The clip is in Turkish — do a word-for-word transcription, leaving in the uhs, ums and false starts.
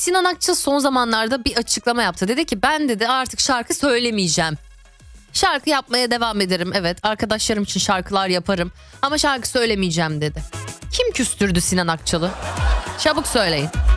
Sinan Akçıl son zamanlarda bir açıklama yaptı. Dedi ki ben dedi artık şarkı söylemeyeceğim. Şarkı yapmaya devam ederim. Evet, arkadaşlarım için şarkılar yaparım. Ama şarkı söylemeyeceğim dedi. Kim küstürdü Sinan Akçıl'ı? Çabuk söyleyin.